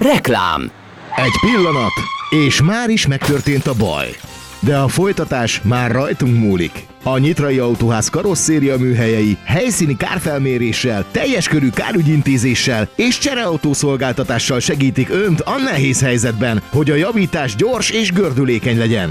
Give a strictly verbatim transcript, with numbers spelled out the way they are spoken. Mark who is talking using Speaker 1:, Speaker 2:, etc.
Speaker 1: Reklám.
Speaker 2: Egy pillanat, és már is megtörtént a baj. De a folytatás már rajtunk múlik. A Nyitrai Autóház karosszéria műhelyei helyszíni kárfelméréssel, teljes körű kárügyintézéssel és csereautószolgáltatással segítik Önt a nehéz helyzetben, hogy a javítás gyors és gördülékeny legyen.